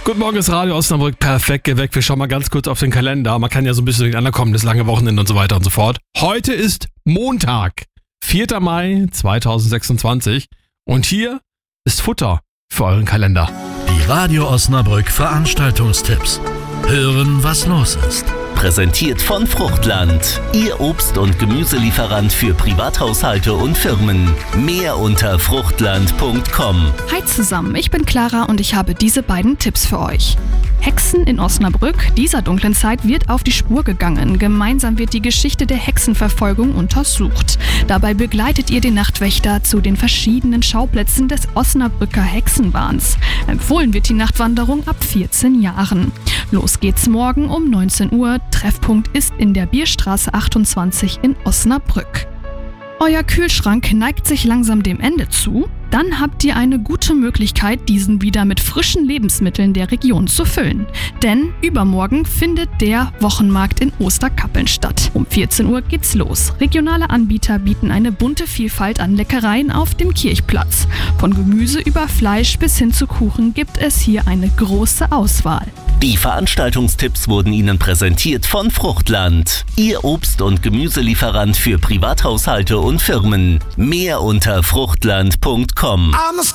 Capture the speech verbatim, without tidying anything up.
Guten Morgen, ist Radio Osnabrück perfekt geweckt. Wir schauen mal ganz kurz auf den Kalender. Man kann ja so ein bisschen durcheinander kommen, das lange Wochenende und so weiter und so fort. Heute ist Montag, vierter Mai zweitausendsechsundzwanzig. Und hier ist Futter für euren Kalender. Die Radio Osnabrück Veranstaltungstipps. Hören, was los ist. Präsentiert von Fruchtland. Ihr Obst- und Gemüselieferant für Privathaushalte und Firmen. Mehr unter fruchtland punkt com. Hi zusammen, ich bin Clara und ich habe diese beiden Tipps für euch. Hexen in Osnabrück. Dieser dunklen Zeit wird auf die Spur gegangen. Gemeinsam wird die Geschichte der Hexenverfolgung untersucht. Dabei begleitet ihr den Nachtwächter zu den verschiedenen Schauplätzen des Osnabrücker Hexenwahns. Empfohlen wird die Nachtwanderung ab vierzehn Jahren. Los geht's morgen um neunzehn Uhr. Treffpunkt ist in der Bierstraße achtundzwanzig in Osnabrück. Euer Kühlschrank neigt sich langsam dem Ende zu? Dann habt ihr eine gute Möglichkeit, diesen wieder mit frischen Lebensmitteln der Region zu füllen. Denn übermorgen findet der Wochenmarkt in Osterkappeln statt. Um vierzehn Uhr geht's los. Regionale Anbieter bieten eine bunte Vielfalt an Leckereien auf dem Kirchplatz. Von Gemüse über Fleisch bis hin zu Kuchen gibt es hier eine große Auswahl. Die Veranstaltungstipps wurden Ihnen präsentiert von Fruchtland. Ihr Obst- und Gemüselieferant für Privathaushalte und Firmen. Mehr unter fruchtland punkt com.